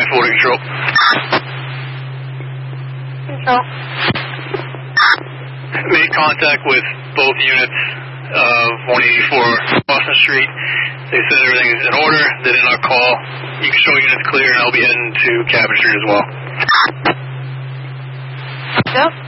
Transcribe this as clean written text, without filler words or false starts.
Water Control. Control. Made contact with both units of 184 Boston Street. They said everything is in order. They did not call. You can show units clear, and I'll be heading to Cabot Street as well. Yep.